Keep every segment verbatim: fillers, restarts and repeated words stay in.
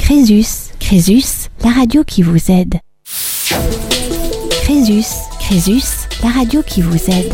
Crésus, Crésus, la radio qui vous aide. Crésus, Crésus, la radio qui vous aide.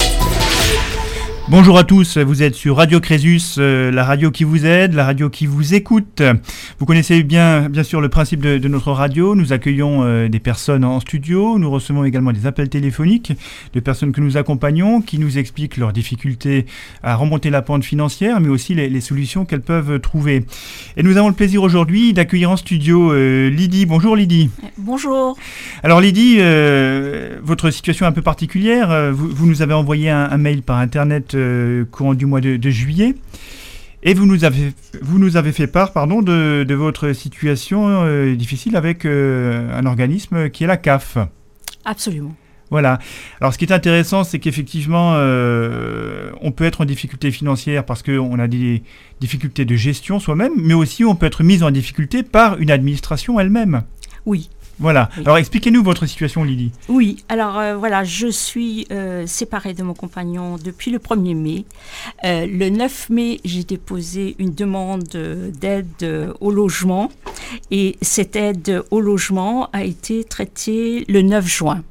Bonjour à tous, vous êtes sur Radio Crésus, euh, la radio qui vous aide, la radio qui vous écoute. Vous connaissez bien, bien sûr le principe de, de notre radio. Nous accueillons euh, des personnes en studio, nous recevons également des appels téléphoniques de personnes que nous accompagnons, qui nous expliquent leurs difficultés à remonter la pente financière, mais aussi les, les solutions qu'elles peuvent trouver. Et nous avons le plaisir aujourd'hui d'accueillir en studio euh, Lydie. Bonjour Lydie. Bonjour. Alors Lydie, euh, votre situation est un peu particulière. Vous, vous nous avez envoyé un, un mail par internet euh, courant du mois de, de juillet et vous nous avez, vous nous avez fait part pardon, de, de votre situation euh, difficile avec euh, un organisme qui est la C A F. Absolument. Voilà. Alors, ce qui est intéressant, c'est qu'effectivement, euh, on peut être en difficulté financière parce qu'on a des difficultés de gestion soi-même, mais aussi on peut être mis en difficulté par une administration elle-même. Oui. Voilà. Oui. Alors, expliquez-nous votre situation, Lydie. Oui. Alors, euh, voilà, je suis euh, séparée de mon compagnon depuis le premier mai. Euh, le neuf mai, j'ai déposé une demande d'aide euh, au logement et cette aide au logement a été traitée le neuf juin.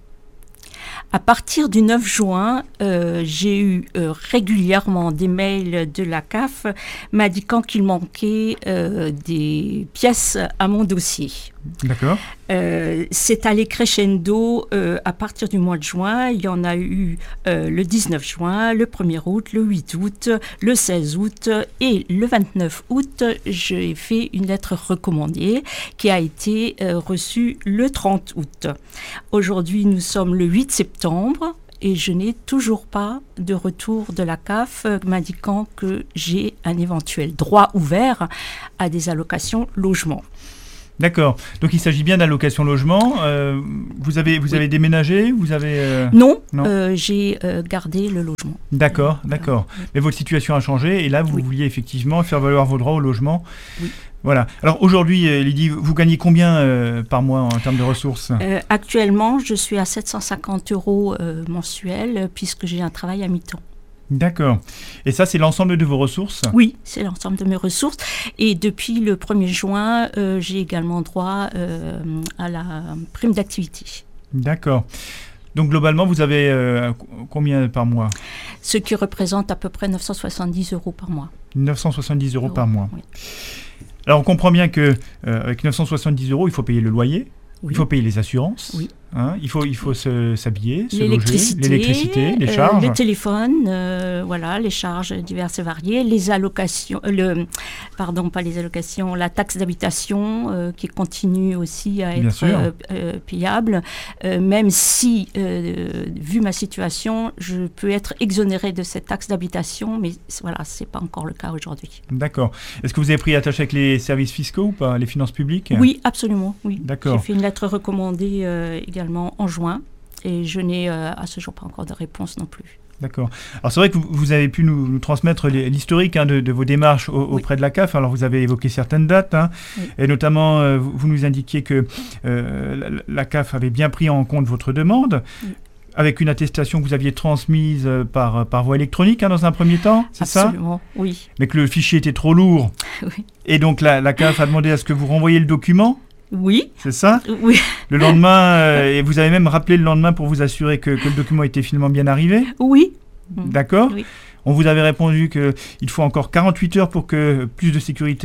À partir du neuf juin, euh, j'ai eu euh, régulièrement des mails de la C A F m'indiquant qu'il manquait euh, des pièces à mon dossier. D'accord. Euh, c'est allé crescendo euh, à partir du mois de juin. Il y en a eu euh, le dix-neuf juin, le premier août, le huit août, le seize août et le vingt-neuf août. J'ai fait une lettre recommandée qui a été euh, reçue le trente août. Aujourd'hui, nous sommes le huit septembre. Et je n'ai toujours pas de retour de la C A F euh, m'indiquant que j'ai un éventuel droit ouvert à des allocations logement. D'accord. Donc il s'agit bien d'allocation logement. Euh, vous avez, vous oui. avez déménagé, vous avez euh... Non, non euh, j'ai euh, gardé le logement. D'accord, d'accord. Voilà. Mais votre situation a changé et là vous oui. vouliez effectivement faire valoir vos droits au logement. Oui. Voilà. Alors aujourd'hui, euh, Lydie, vous gagnez combien euh, par mois en termes de ressources ? euh, Actuellement, je suis à sept cent cinquante euros euh, mensuels puisque j'ai un travail à mi-temps. D'accord. Et ça, c'est l'ensemble de vos ressources ? Oui, c'est l'ensemble de mes ressources. Et depuis le premier juin, euh, j'ai également droit euh, à la prime d'activité. D'accord. Donc globalement, vous avez euh, combien par mois ? Ce qui représente à peu près neuf cent soixante-dix euros par mois. neuf cent soixante-dix euros par mois. Oui. Alors on comprend bien qu'avec euh, neuf cent soixante-dix euros, il faut payer le loyer, oui. il faut payer les assurances, oui. hein, il faut, il faut se, s'habiller, se l'électricité, loger, l'électricité, les euh, charges. Le téléphone, euh, voilà, les charges diverses et variées, les allocations, euh, le, pardon, pas les allocations, la taxe d'habitation euh, qui continue aussi à être euh, euh, payable, euh, même si, euh, vu ma situation, je peux être exonérée de cette taxe d'habitation, mais voilà, c'est pas encore le cas aujourd'hui. D'accord. Est-ce que vous avez pris attache avec les services fiscaux ou pas, les finances publiques ? Oui, absolument, oui. D'accord. J'ai fait une lettre recommandée euh, également en juin et je n'ai euh, à ce jour pas encore de réponse non plus. D'accord. Alors c'est vrai que vous, vous avez pu nous, nous transmettre les, l'historique hein, de, de vos démarches au, oui. auprès de la C A F. Alors vous avez évoqué certaines dates hein, oui. et notamment euh, vous, vous nous indiquiez que euh, la, la C A F avait bien pris en compte votre demande. Oui. Avec une attestation que vous aviez transmise par, par voie électronique hein, dans un premier temps, c'est Absolument, ça ? Absolument, oui. Mais que le fichier était trop lourd. Oui. Et donc la, la C A F a demandé à ce que vous renvoyiez le document. Oui. C'est ça ? Oui. Le lendemain, euh, et vous avez même rappelé le lendemain pour vous assurer que, que le document était finalement bien arrivé ? Oui. D'accord ? Oui. On vous avait répondu qu'il faut encore quarante-huit heures pour que plus de sécurité,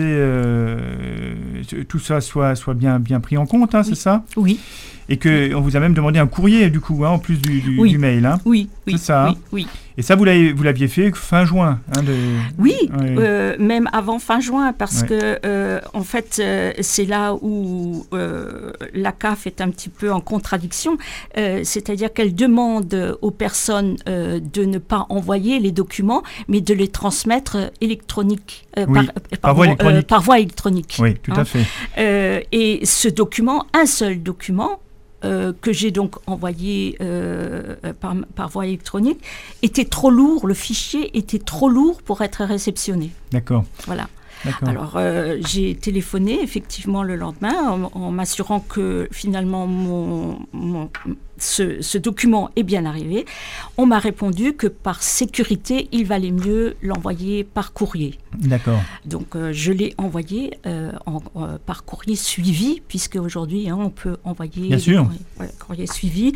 euh, tout ça soit, soit bien, bien pris en compte, hein, oui. c'est ça ? Oui. Et qu'on vous a même demandé un courrier, du coup, hein, en plus du, du, oui. du mail. Hein. Oui, oui. C'est ça. Oui, hein. oui. Et ça, vous, l'avez, vous l'aviez fait fin juin. Hein, de... Oui, ouais. euh, même avant fin juin, parce ouais. que, euh, en fait, euh, c'est là où euh, la C A F est un petit peu en contradiction. Euh, c'est-à-dire qu'elle demande aux personnes euh, de ne pas envoyer les documents, mais de les transmettre électronique, euh, oui. par, par, par, voie électronique. Euh, par voie électronique. Oui, tout hein. à fait. Euh, et ce document, un seul document, Euh, que j'ai donc envoyé euh, par, par voie électronique, était trop lourd, le fichier était trop lourd pour être réceptionné. D'accord. Voilà. D'accord. Alors, euh, j'ai téléphoné effectivement le lendemain en, en m'assurant que finalement mon, mon, ce, ce document est bien arrivé. On m'a répondu que par sécurité, il valait mieux l'envoyer par courrier. D'accord. Donc, euh, je l'ai envoyé euh, en, euh, par courrier suivi, puisque aujourd'hui, hein, on peut envoyer bien sûr. Courrier, ouais, courrier suivi.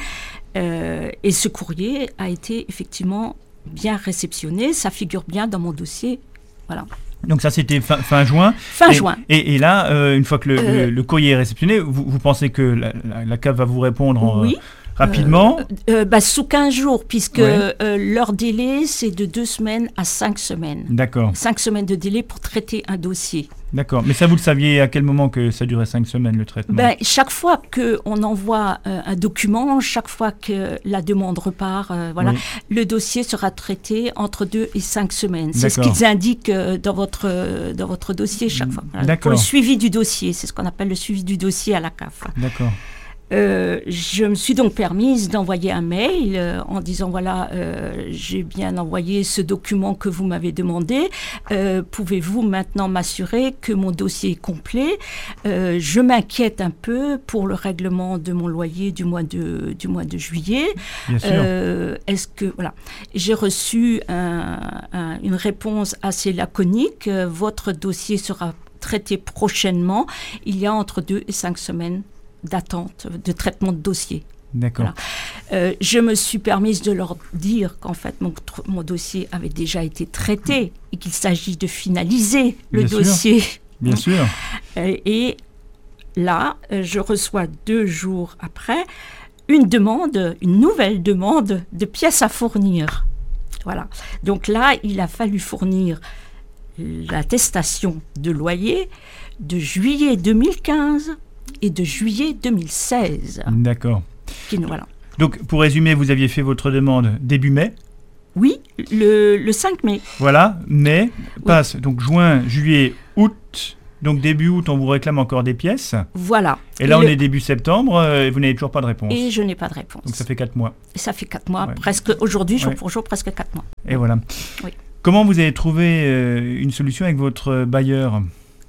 Euh, et ce courrier a été effectivement bien réceptionné. Ça figure bien dans mon dossier. Voilà. Donc ça, c'était fin, fin juin. Fin et, juin. Et, et là, euh, une fois que le, euh, le, le courrier est réceptionné, vous, vous pensez que la, la, la C A F va vous répondre en, oui. rapidement euh, euh, bah, Sous quinze jours, puisque ouais. euh, leur délai, c'est de deux semaines à cinq semaines. D'accord. Cinq semaines de délai pour traiter un dossier. D'accord. Mais ça, vous le saviez à quel moment que ça durait cinq semaines, le traitement? Ben, chaque fois qu'on envoie euh, un document, chaque fois que la demande repart, euh, voilà, oui. le dossier sera traité entre deux et cinq semaines. C'est ce qu'ils indiquent euh, dans, votre, euh, dans votre dossier chaque fois. Voilà. Pour le suivi du dossier, c'est ce qu'on appelle le suivi du dossier à la C A F. D'accord. Euh, je me suis donc permise d'envoyer un mail euh, en disant voilà, euh, j'ai bien envoyé ce document que vous m'avez demandé. Euh, pouvez-vous maintenant m'assurer que mon dossier est complet? euh, Je m'inquiète un peu pour le règlement de mon loyer du mois de, du mois de juillet. Bien sûr. Euh, est-ce que voilà, j'ai reçu un, un, une réponse assez laconique. Euh, votre dossier sera traité prochainement. Il y a entre deux et cinq semaines d'attente, de traitement de dossier. D'accord. Voilà. Euh, je me suis permise de leur dire qu'en fait, mon, mon dossier avait déjà été traité et qu'il s'agit de finaliser le Bien dossier. Sûr. Bien sûr. Euh, et là, je reçois deux jours après une demande, une nouvelle demande de pièces à fournir. Voilà. Donc là, il a fallu fournir l'attestation de loyer de juillet deux mille quinze et de juillet deux mille seize. D'accord. Qui, voilà. Donc, pour résumer, vous aviez fait votre demande début mai? Oui, le, le cinq mai. Voilà, mai passe, oui. Donc juin, juillet, août. Donc début août, on vous réclame encore des pièces. Voilà. Et là, et on le... est début septembre euh, et vous n'avez toujours pas de réponse. Et je n'ai pas de réponse. Donc ça fait quatre mois. Et ça fait quatre mois, ouais. presque aujourd'hui, jour ouais. pour jour, presque quatre mois. Et voilà. Oui. Comment vous avez trouvé euh, une solution avec votre bailleur ?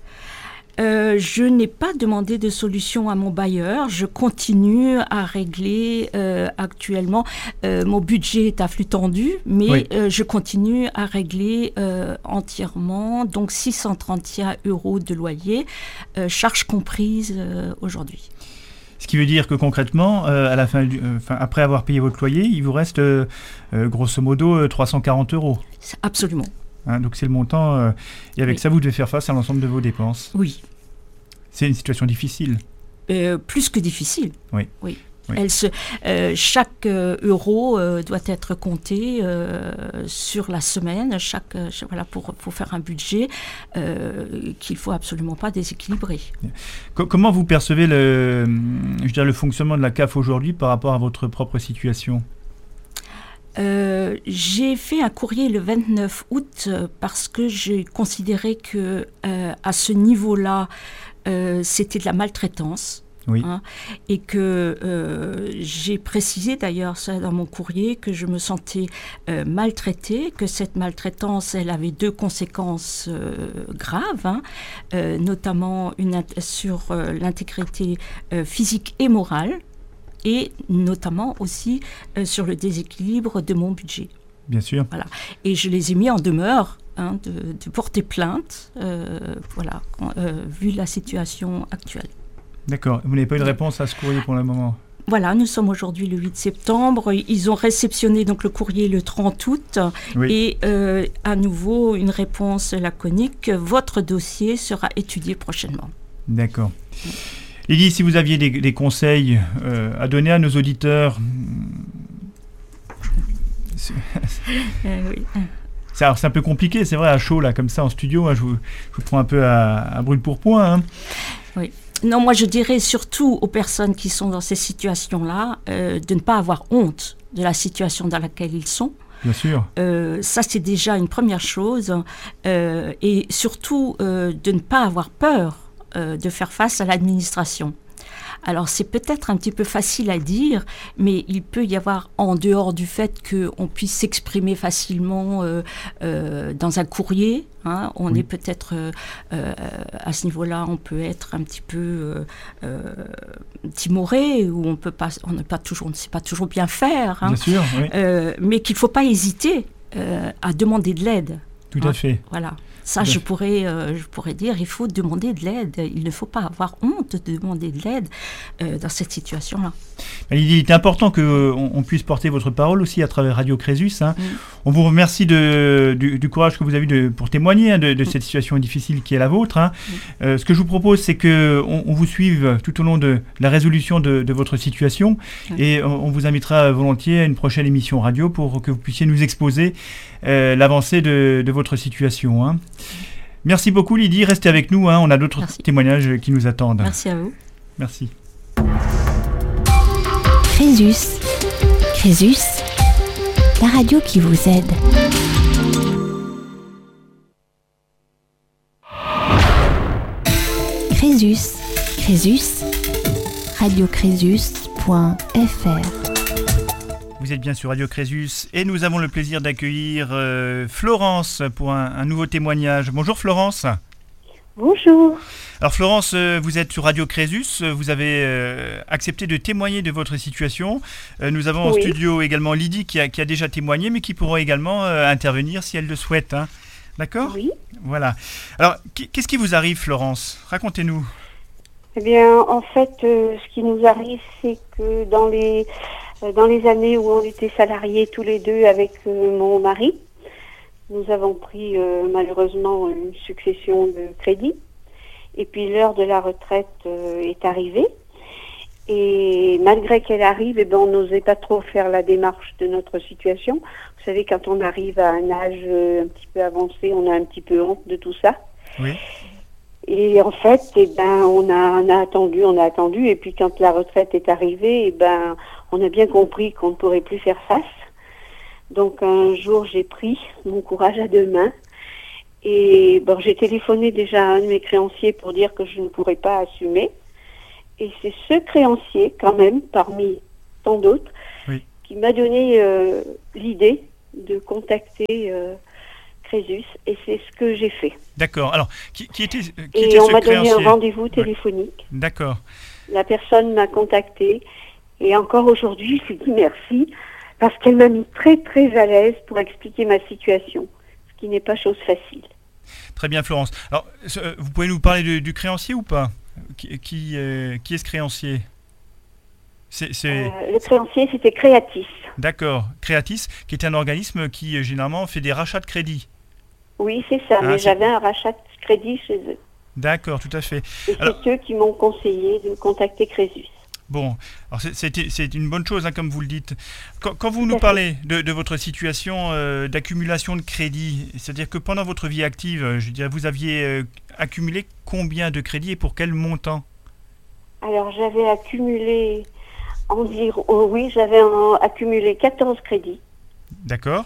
Euh, je n'ai pas demandé de solution à mon bailleur. Je continue à régler euh, actuellement. Euh, mon budget est à flux tendu, mais oui. euh, je continue à régler euh, entièrement. Donc six cent trente et un euros de loyer, euh, charges comprises euh, aujourd'hui. Ce qui veut dire que concrètement, euh, à la fin, du, euh, fin, après avoir payé votre loyer, il vous reste euh, euh, grosso modo euh, trois cent quarante euros. Absolument. Hein, donc c'est le montant, euh, et avec oui. ça vous devez faire face à l'ensemble de vos dépenses. Oui. C'est une situation difficile. Euh, plus que difficile. Oui. Oui. oui. Elle se, euh, chaque euh, euro euh, doit être compté euh, sur la semaine, chaque, euh, voilà, pour, pour faire un budget euh, qu'il ne faut absolument pas déséquilibrer. C- comment vous percevez le, je veux dire, le fonctionnement de la C A F aujourd'hui par rapport à votre propre situation ? Euh, j'ai fait un courrier le vingt-neuf août euh, parce que j'ai considéré que euh, à ce niveau-là, euh, c'était de la maltraitance. Oui. Hein, et que euh, j'ai précisé d'ailleurs ça dans mon courrier que je me sentais euh, maltraitée, que cette maltraitance elle avait deux conséquences euh, graves, hein, euh, notamment une int- sur euh, l'intégrité euh, physique et morale, et notamment aussi euh, sur le déséquilibre de mon budget. Bien sûr. Voilà. Et je les ai mis en demeure hein, de, de porter plainte, euh, voilà, euh, vu la situation actuelle. D'accord. Vous n'avez pas eu de réponse à ce courrier pour le moment ? Voilà, nous sommes aujourd'hui le huit septembre. Ils ont réceptionné donc le courrier le trente août oui. et euh, à nouveau une réponse laconique. Votre dossier sera étudié prochainement. D'accord. Lydie, si vous aviez des, des conseils euh, à donner à nos auditeurs, c'est, euh, oui. c'est, alors, c'est un peu compliqué, c'est vrai, à chaud là, comme ça en studio. Hein, je, vous, je vous prends un peu à, à brûle pour point. Hein. Oui. Non, moi je dirais surtout aux personnes qui sont dans ces situations-là euh, de ne pas avoir honte de la situation dans laquelle ils sont. Bien sûr. Euh, ça, c'est déjà une première chose. Euh, et surtout, euh, de ne pas avoir peur euh, de faire face à l'administration. Alors c'est peut-être un petit peu facile à dire, mais il peut y avoir, en dehors du fait qu'on puisse s'exprimer facilement euh, euh, dans un courrier, hein, on oui. est peut-être euh, euh, à ce niveau-là, on peut être un petit peu euh, euh, timoré, ou on peut pas, on n'est pas toujours, on ne sait pas toujours bien faire. Hein, bien sûr, oui. euh, mais qu'il ne faut pas hésiter euh, à demander de l'aide. Tout hein, à fait. Voilà. Ça, je pourrais, euh, je pourrais dire, il faut demander de l'aide. Il ne faut pas avoir honte de demander de l'aide euh, dans cette situation-là. Il est important qu'on on puisse porter votre parole aussi à travers Radio Crésus. Hein. Mm. On vous remercie de, du, du courage que vous avez de, pour témoigner hein, de, de mm. cette situation difficile qui est la vôtre. Hein. Mm. Euh, ce que je vous propose, c'est qu'on on vous suive tout au long de la résolution de, de votre situation. Mm. Et on, on vous invitera volontiers à une prochaine émission radio pour que vous puissiez nous exposer euh, l'avancée de, de votre situation. Hein. Merci beaucoup Lydie, restez avec nous, hein. On a d'autres Merci. témoignages qui nous attendent. Merci à vous. Merci. Crésus, Crésus, la radio qui vous aide. Crésus, Crésus, radio crésus point f r. Vous êtes bien sur Radio Crésus et nous avons le plaisir d'accueillir euh, Florence pour un, un nouveau témoignage. Bonjour Florence. Bonjour. Alors Florence, euh, vous êtes sur Radio Crésus, vous avez euh, accepté de témoigner de votre situation. Euh, nous avons en oui. studio également Lydie qui a, qui a déjà témoigné, mais qui pourra également euh, intervenir si elle le souhaite. Hein. D'accord ? Oui. Voilà. Alors, qu'est-ce qui vous arrive Florence ? Racontez-nous. Eh bien, en fait, euh, ce qui nous arrive, c'est que dans les... Dans les années où on était salariés tous les deux avec euh, mon mari, nous avons pris euh, malheureusement une succession de crédits. Et puis l'heure de la retraite euh, est arrivée. Et malgré qu'elle arrive, eh ben, on n'osait pas trop faire la démarche de notre situation. Vous savez, quand on arrive à un âge euh, un petit peu avancé, on a un petit peu honte de tout ça. Oui. Et en fait, eh ben, on a, on a attendu, on a attendu. Et puis quand la retraite est arrivée, eh ben, on a bien compris qu'on ne pourrait plus faire face. Donc un jour, j'ai pris mon courage à deux mains. Et bon, j'ai téléphoné déjà à un de mes créanciers pour dire que je ne pourrais pas assumer. Et c'est ce créancier, quand même, parmi tant d'autres, oui. qui m'a donné euh, l'idée de contacter euh, Crésus. Et c'est ce que j'ai fait. D'accord. Alors, qui, qui était, qui et était on ce m'a créancier ? donné un rendez-vous téléphonique. Ouais. D'accord. La personne m'a contacté. Et encore aujourd'hui, je lui dis merci parce qu'elle m'a mis très très à l'aise pour expliquer ma situation, ce qui n'est pas chose facile. Très bien Florence. Alors, vous pouvez nous parler de, du créancier ou pas ? Qui, qui, euh, qui est ce créancier ? c'est, c'est... Euh, Le créancier, c'était Créatis. D'accord. Créatis, qui est un organisme qui euh, généralement fait des rachats de crédit. Oui, c'est ça, ah, mais c'est... j'avais un rachat de crédit chez eux. D'accord, tout à fait. Et alors... c'est eux qui m'ont conseillé de contacter Crésus. Bon, alors c'est, c'est, c'est une bonne chose, hein, comme vous le dites. Quand, quand vous nous parlez de, de votre situation euh, d'accumulation de crédits, c'est-à-dire que pendant votre vie active, je dirais, vous aviez euh, accumulé combien de crédits et pour quel montant ? Alors, j'avais accumulé environ, oh oui, j'avais en, accumulé quatorze crédits. D'accord.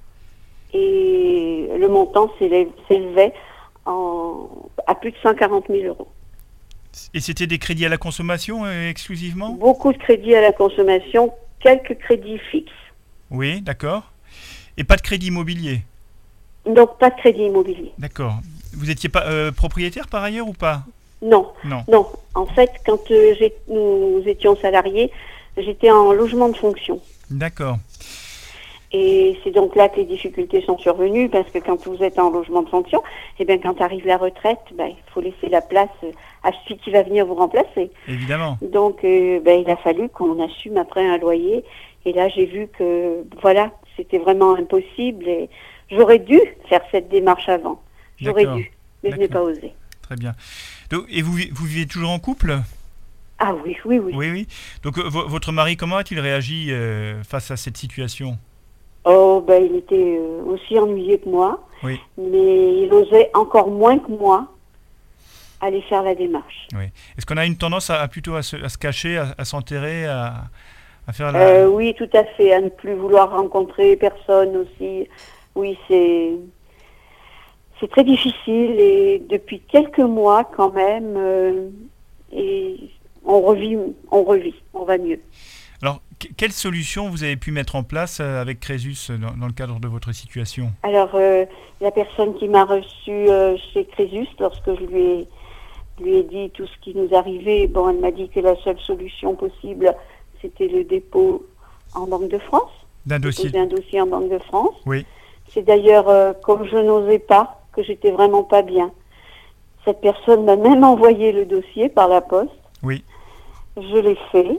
Et le montant s'élevait en, à plus de cent quarante mille euros. Et c'était des crédits à la consommation euh, exclusivement ? Beaucoup de crédits à la consommation, quelques crédits fixes. Oui, d'accord. Et pas de crédit immobilier ? Donc pas de crédit immobilier. D'accord. Vous n'étiez pas euh, propriétaire par ailleurs ou pas ? Non. Non. Non. En fait, quand euh, j'ai, nous étions salariés, j'étais en logement de fonction. D'accord. Et c'est donc là que les difficultés sont survenues, parce que quand vous êtes en logement de fonction, eh bien, quand arrive la retraite, ben, il faut laisser la place à celui qui va venir vous remplacer. Évidemment. Donc, euh, ben, il a fallu qu'on assume après un loyer. Et là, j'ai vu que, voilà, c'était vraiment impossible. Et j'aurais dû faire cette démarche avant. J'aurais D'accord. dû, mais D'accord. je n'ai pas osé. Très bien. Donc, et vous, vous vivez toujours en couple ? Ah oui, oui, oui. Oui, oui. Donc, euh, v- votre mari, comment a-t-il réagi euh, face à cette situation ? Oh, ben, il était euh, aussi ennuyé que moi, oui. mais il osait encore moins que moi aller faire la démarche. Oui. Est-ce qu'on a une tendance à, à plutôt à se, à se cacher, à, à s'enterrer, à, à faire la... Euh, oui, tout à fait, à ne plus vouloir rencontrer personne aussi. Oui, c'est c'est très difficile et depuis quelques mois quand même, euh, et on revit, on revit, on va mieux. Alors, que- quelle solution vous avez pu mettre en place euh, avec Crésus euh, dans, dans le cadre de votre situation? Alors, euh, la personne qui m'a reçue euh, chez Crésus, lorsque je lui ai, lui ai dit tout ce qui nous arrivait, bon, elle m'a dit que la seule solution possible, c'était le dépôt en Banque de France. D'un dossier? Déposer un dossier en Banque de France. Oui. C'est d'ailleurs, euh, comme je n'osais pas, que j'étais vraiment pas bien. Cette personne m'a même envoyé le dossier par la poste. Oui. Je l'ai fait.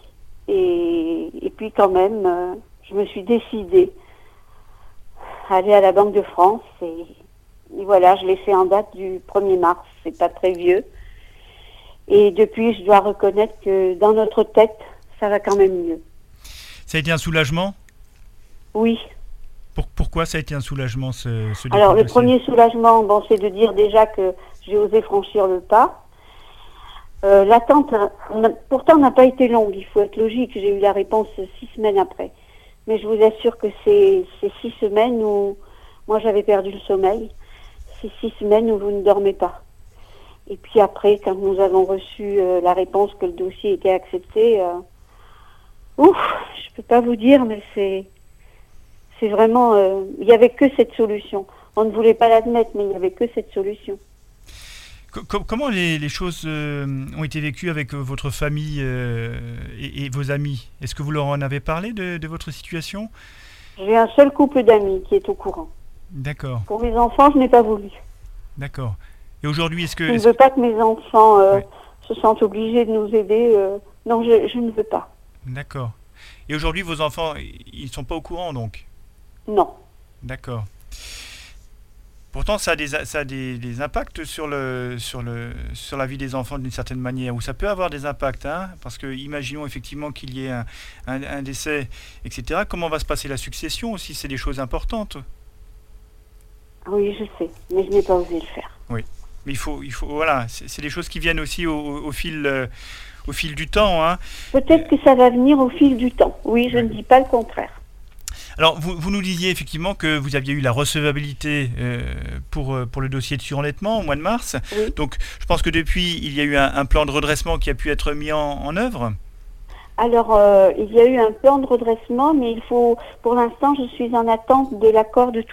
Et, et puis quand même, euh, je me suis décidée à aller à la Banque de France. Et, et voilà, je l'ai fait en date du premier mars. C'est pas très vieux. Et depuis, je dois reconnaître que dans notre tête, ça va quand même mieux. Ça a été un soulagement? Oui. Pour- pourquoi ça a été un soulagement, ce, ce dépôt Alors, de le dossier? premier soulagement, bon, c'est de dire déjà que j'ai osé franchir le pas. Euh, l'attente, n'a- pourtant, n'a pas été longue. Il faut être logique. J'ai eu la réponse six semaines après. Mais je vous assure que c'est ces six semaines où moi j'avais perdu le sommeil. Ces six semaines où vous ne dormez pas. Et puis après, quand nous avons reçu euh, la réponse que le dossier était accepté, euh, ouf, je peux pas vous dire, mais c'est c'est vraiment, euh, il y avait que cette solution. On ne voulait pas l'admettre, mais il y avait que cette solution. Co- co- comment les, les choses euh, ont été vécues avec euh, votre famille euh, et, et vos amis? Est-ce que vous leur en avez parlé de, de votre situation? J'ai un seul couple d'amis qui est au courant. D'accord, Pour mes enfants, je n'ai pas voulu. d'accord. Et aujourd'hui, est-ce que... Je ne est-ce veux pas que mes enfants euh, Ouais. se sentent obligés de nous aider. euh, non, je, je ne veux pas. D'accord. Et aujourd'hui, vos enfants, ils ne sont pas au courant, donc? Non. D'accord. Pourtant, ça a des, ça a des, des impacts sur, le, sur, le, sur la vie des enfants d'une certaine manière, ou ça peut avoir des impacts, hein, parce que imaginons effectivement qu'il y ait un, un, un décès, et cetera. Comment va se passer la succession aussi? C'est des choses importantes. Oui, je sais, mais je n'ai pas osé le faire. Mais il faut, il faut, voilà, c'est c'est des choses qui viennent aussi au, au, au fil, euh, au fil du temps, hein. Peut-être que ça va venir au fil du temps. Oui, je Ouais. ne dis pas le contraire. Alors, vous, vous nous disiez effectivement que vous aviez eu la recevabilité euh, pour, euh, pour le dossier de surendettement au mois de mars. Oui. Donc, je pense que depuis, il y a eu un, un plan de redressement qui a pu être mis en, en œuvre. Alors, euh, il y a eu un plan de redressement, mais il faut, pour l'instant, je suis en attente de l'accord de tous